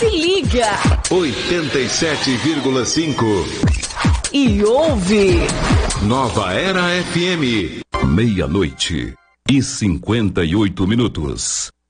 Se liga. 87,5. E ouve. Nova Era FM. 00:58.